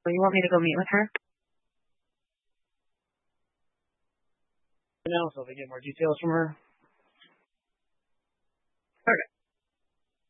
You want me to go meet with her? Now, so if I get more details from her.